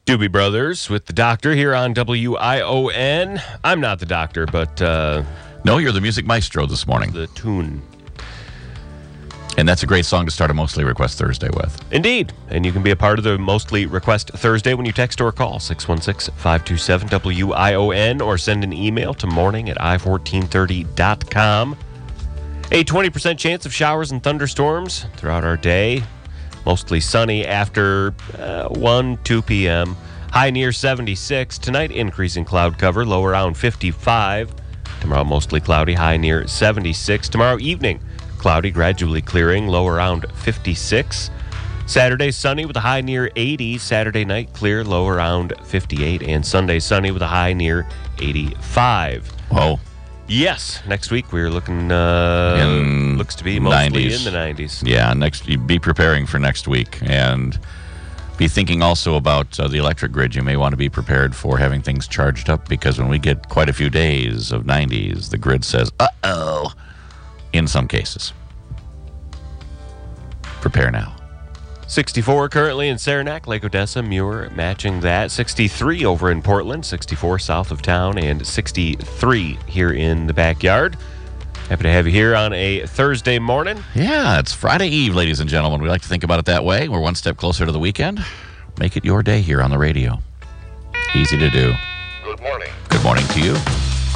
Doobie Brothers with the Doctor here on WION. I'm not the Doctor, but No, you're the music maestro this morning. the tune. And that's a great song to start a Mostly Request Thursday with. Indeed. And you can be a part of the Mostly Request Thursday when you text or call 616-527-WION or send an email to morning@i1430.com. A 20% chance of showers and thunderstorms throughout our day. Mostly sunny after 1, 2 p.m. High near 76. Tonight, increasing cloud cover, low around 55. Tomorrow, mostly cloudy, high near 76. Tomorrow evening, cloudy, gradually clearing, low around 56. Saturday, sunny with a high near 80. Saturday night, clear, low around 58. And Sunday, sunny with a high near 85. Whoa. Yes, next week we're looking, looks to be mostly 90s. in the 90s. Yeah, you be preparing for next week. And be thinking also about the electric grid. You may want to be prepared for having things charged up, because when we get quite a few days of 90s, the grid says, uh-oh, in some cases. Prepare now. 64 currently in Saranac, Lake Odessa, Muir matching that. 63 over in Portland, 64 south of town, and 63 here in the backyard. Happy to have you here on a Thursday morning. Yeah, it's Friday Eve, ladies and gentlemen. We like to think about it that way. We're one step closer to the weekend. Make it your day here on the radio. Easy to do. Good morning. Good morning to you.